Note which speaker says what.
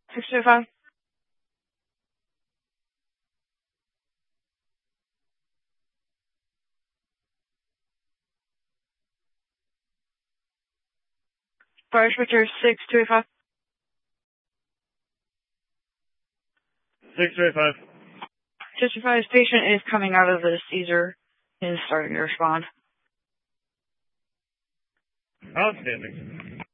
Speaker 1: 625. Fire switcher 625.
Speaker 2: 625.
Speaker 1: 625's patient is coming out of the Caesar and is starting to respond.
Speaker 2: Outstanding.